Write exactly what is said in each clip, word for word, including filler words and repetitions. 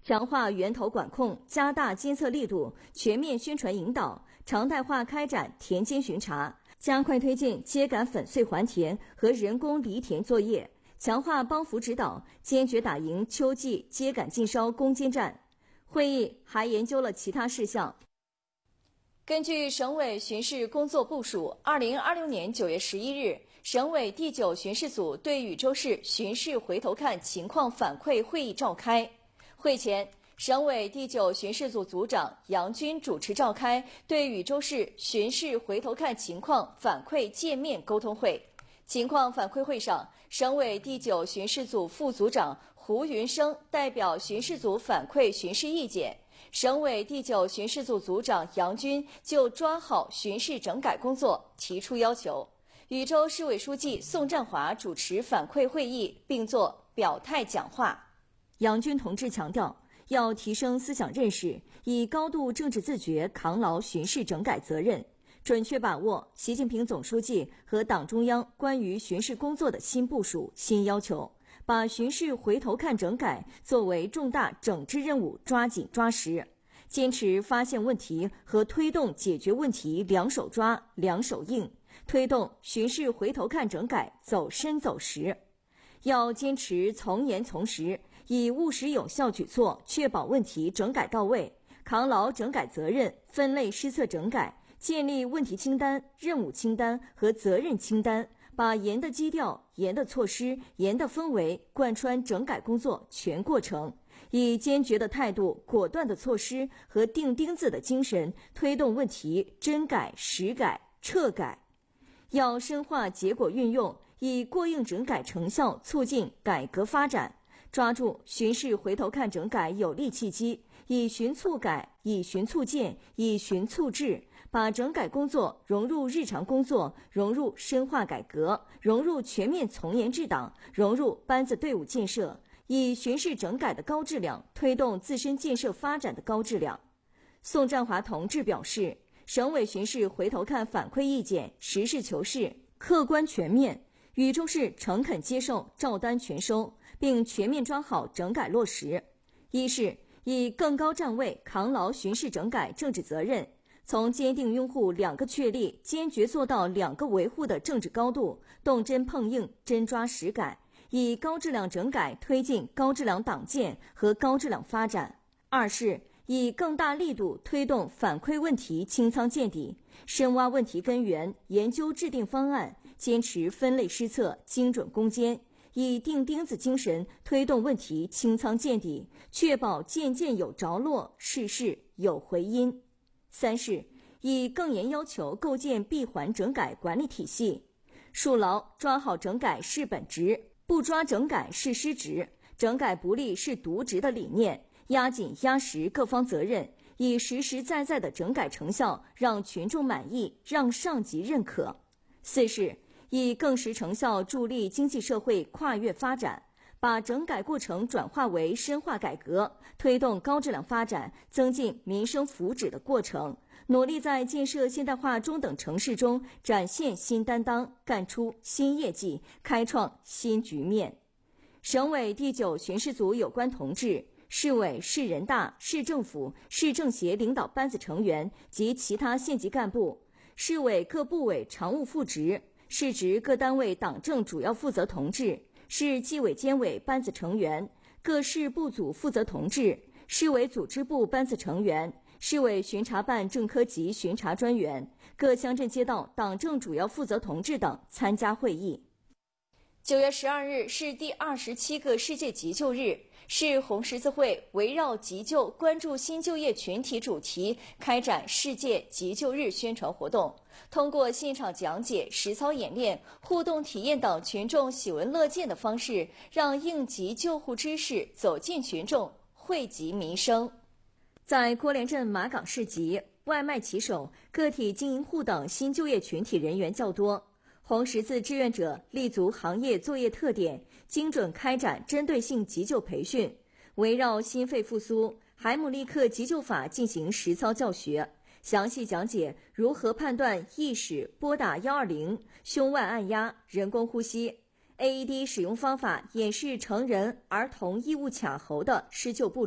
强化源头管控，加大监测力度，全面宣传引导，常态化开展田间巡查，加快推进秸秆粉碎还田和人工犁田作业，强化帮扶指导，坚决打赢秋季秸秆禁烧攻坚战。会议还研究了其他事项。根据省委巡视工作部署，二零二六年九月十一日，省委第九巡视组对禹州市巡视回头看情况反馈会议召开。会前，省委第九巡视组组长杨军主持召开对禹州市巡视回头看情况反馈界面沟通会。情况反馈会上，省委第九巡视组副组长胡云生代表巡视组反馈巡视意见，省委第九巡视组组长杨军就抓好巡视整改工作提出要求。禹州市委书记宋占华主持反馈会议并作表态讲话。杨军同志强调，要提升思想认识，以高度政治自觉扛牢巡视整改责任，准确把握习近平总书记和党中央关于巡视工作的新部署、新要求，把巡视回头看整改作为重大整治任务抓紧抓实，坚持发现问题和推动解决问题两手抓、两手硬，推动巡视回头看整改走深走实。要坚持从严从实，以务实有效举措确保问题整改到位，扛牢整改责任，分类施策整改，建立问题清单、任务清单和责任清单，把严的基调、严的措施、严的氛围贯穿整改工作全过程，以坚决的态度、果断的措施和钉钉子的精神推动问题真改、实改、彻改。要深化结果运用，以过硬整改成效促进改革发展，抓住巡视回头看整改有利契机，以巡促改、以巡促建、以巡促治，把整改工作融入日常工作，融入深化改革，融入全面从严治党，融入班子队伍建设，以巡视整改的高质量推动自身建设发展的高质量。宋占华同志表示，省委巡视回头看反馈意见实事求是、客观全面，禹州市诚恳接受、照单全收，并全面抓好整改落实。一是以更高站位扛牢巡视整改政治责任，从坚定拥护两个确立，坚决做到两个维护的政治高度，动真碰硬，真抓实改，以高质量整改推进高质量党建和高质量发展。二是以更大力度推动反馈问题清仓见底，深挖问题根源，研究制定方案，坚持分类施策，精准攻坚，以钉钉子精神推动问题清仓见底，确保件件有着落，事事有回音。三是以更严要求构建闭环整改管理体系，树牢抓好整改是本职，不抓整改是失职，整改不力是渎职的理念，压紧压实各方责任，以实实在在的整改成效让群众满意，让上级认可。四是以更实成效助力经济社会跨越发展，把整改过程转化为深化改革，推动高质量发展，增进民生福祉的过程，努力在建设现代化中等城市中展现新担当，干出新业绩，开创新局面。省委第九巡视组有关同志、市委、市人大、市政府、市政协领导班子成员及其他县级干部，市委各部委常务副职，市直各单位党政主要负责同志，市纪委监委班子成员，各市部组负责同志，市委组织部班子成员，市委巡查办正科级巡查专员，各乡镇街道党政主要负责同志等参加会议。九月十二日是第二十七个世界急救日，市红十字会围绕急救关注新就业群体主题开展世界急救日宣传活动，通过现场讲解、实操演练、互动体验等群众喜闻乐见的方式，让应急救护知识走进群众，惠及民生。在郭连镇马岗市集，外卖骑手、个体经营户等新就业群体人员较多。红十字志愿者立足行业作业特点，精准开展针对性急救培训，围绕心肺复苏、海姆立克急救法进行实操教学，详细讲解如何判断意识、拨打一二零、胸外按压、人工呼吸、A E D 使用方法，演示成人、儿童异物卡喉的施救步骤，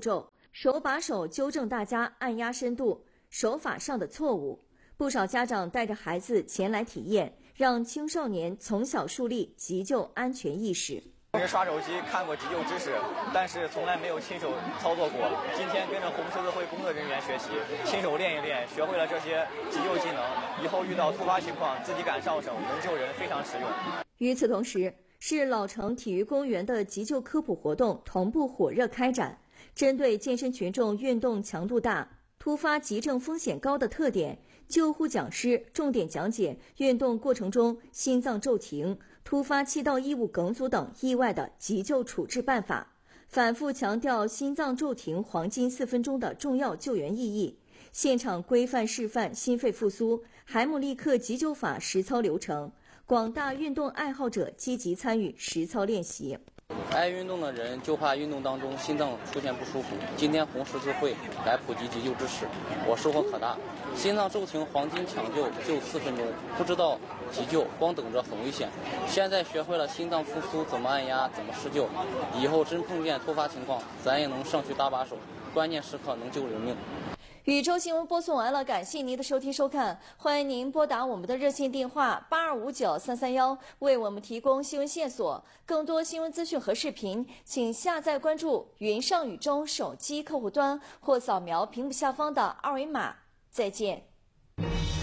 手把手纠正大家按压深度、手法上的错误。不少家长带着孩子前来体验，让青少年从小树立急救安全意识。 平时刷手机看过急救知识，但是从来没有亲手操作过。今天跟着红十字会工作人员学习，亲手练一练，学会了这些急救技能，以后遇到突发情况自己敢上手，能救人，非常实用。 与此同时，市老城体育公园的急救科普活动同步火热开展，针对健身群众运动强度大、突发急症风险高的特点，救护讲师重点讲解运动过程中心脏骤停、突发气道异物梗阻等意外的急救处置办法，反复强调心脏骤停黄金四分钟的重要救援意义。现场规范示范心肺复苏、海姆立克急救法实操流程，广大运动爱好者积极参与实操练习。 爱运动的人就怕运动当中心脏出现不舒服。今天红十字会来普及急救知识，我收获可大。心脏骤停黄金抢救就四分钟，不知道急救光等着很危险。现在学会了心脏复苏怎么按压，怎么施救，以后真碰见突发情况，咱也能上去搭把手，关键时刻能救人命。 宇宙新闻播送完了，感谢您的收听收看，欢迎您拨打我们的热线电话八二五九三三幺，为我们提供新闻线索。更多新闻资讯和视频，请下载关注云上宇宙手机客户端或扫描屏幕下方的二维码。再见。